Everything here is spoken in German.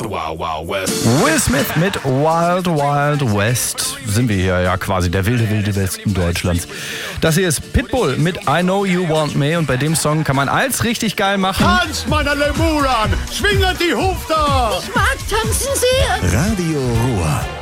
Wild Wild West. Will Smith mit Wild Wild West. Sind wir hier ja quasi der wilde, wilde Westen Deutschlands. Das hier ist Pitbull mit I Know You Want Me. Und bei dem Song kann man alles richtig geil machen. Tanz, meine Lemuran! Schwinget die Hufter! Ich mag tanzen sehr. Radio Ruhr.